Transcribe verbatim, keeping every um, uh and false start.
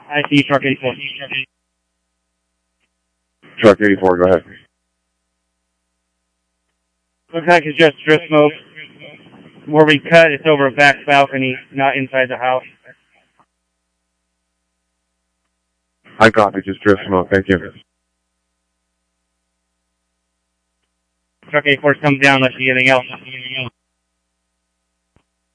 I see truck eighty-four. Truck eighty-four, go ahead. Looks like it's just drift smoke. Where we cut, it's over a back balcony, not inside the house. I copy, just drift smoke, thank you. Truck eighty-four comes down unless you get anything else.